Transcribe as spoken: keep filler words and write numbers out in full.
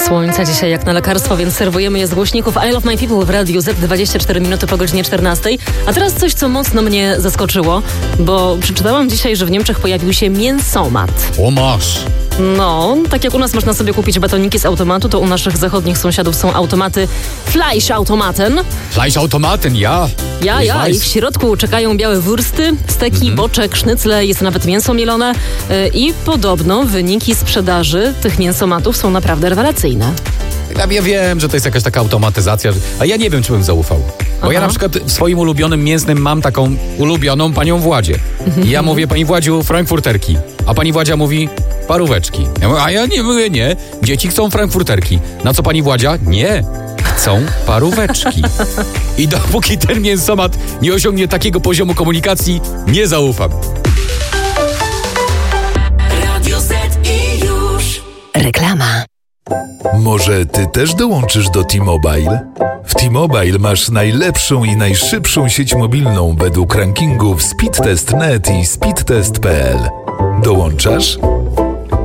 słońca dzisiaj jak na lekarstwo, więc serwujemy je z głośników I Love My People w Radiu Z dwadzieścia cztery minuty po godzinie czternastej. A teraz coś, co mocno mnie zaskoczyło, bo przeczytałam dzisiaj, że w Niemczech pojawił się mięsomat. O masz! No, tak jak u nas można sobie kupić batoniki z automatu, to u naszych zachodnich sąsiadów są automaty Fleischautomaten. Fleischautomaten, ja. Ja, Ich ja. weiß. I w środku czekają białe wursty, steki, Mhm. boczek, sznycle, jest nawet mięso mielone. Yy, I podobno wyniki sprzedaży tych mięsomatów są naprawdę rewelacyjne. Ja, ja wiem, że to jest jakaś taka automatyzacja, że- a ja nie wiem, czy bym zaufał. Bo ja Aha. na przykład w swoim ulubionym mięsnym mam taką ulubioną panią Władzie. I ja mówię, pani Władziu, frankfurterki. A pani Władzia mówi, paróweczki. Ja mówię, a ja nie mówię, nie. Dzieci chcą frankfurterki. Na co pani Władzia? Nie. Chcą paróweczki. I dopóki ten mięsomat nie osiągnie takiego poziomu komunikacji, nie zaufam. Radio Z i już. Reklama. Może ty też dołączysz do T-Mobile? W T-Mobile masz najlepszą i najszybszą sieć mobilną według rankingów Speedtest kropka net i speedtest kropka p l. Dołączasz?